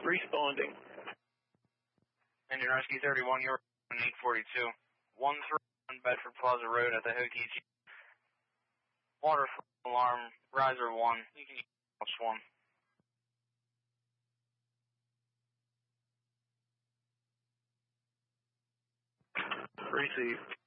responding. Engine Rescue 31, you're on 842. 131 Bedford Plaza Road at the Hokies. Water alarm, riser 1. You can use +1. Receive.